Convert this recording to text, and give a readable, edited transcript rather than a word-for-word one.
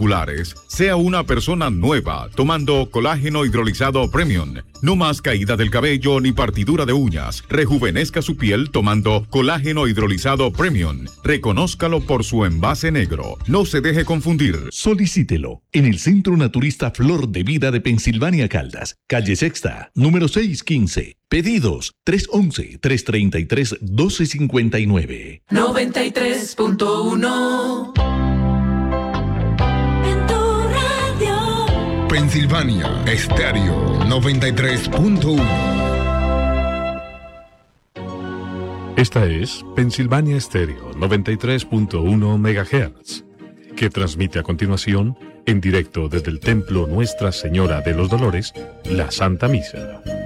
articulares, sea una persona nueva tomando colágeno hidrolizado Premium. No más caída del cabello ni partidura de uñas. Rejuvenezca su piel tomando colágeno hidrolizado Premium. Reconózcalo por su envase negro. No se deje confundir. Solicítelo en el Centro Naturista Flor de Vida de Pensilvania Caldas, calle Sexta, número 615. Pedidos 311-333-1259. 93.1 en tu radio. Pensilvania Estéreo 93.1. Esta es Pensilvania Estéreo 93.1 MHz, que transmite a continuación, en directo desde el Templo Nuestra Señora de los Dolores, la Santa Misa.